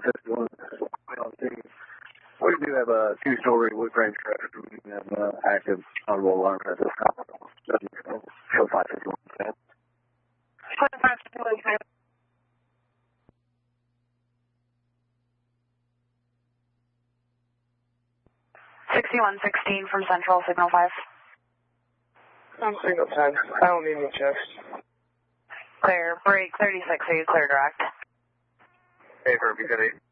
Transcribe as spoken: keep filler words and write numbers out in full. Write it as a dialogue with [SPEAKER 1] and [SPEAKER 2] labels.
[SPEAKER 1] fifty-one. We do have a two-story wood frame structure. We do have uh, active audible alarm at this time. Doesn't show five fifty-one.
[SPEAKER 2] five fifty-one, sixty-one sixteen from Central, Signal five.
[SPEAKER 3] I'm Signal ten. I don't need any checks.
[SPEAKER 2] Clear. Break thirty-six, are you clear direct?
[SPEAKER 1] Hey, Herbie, good evening.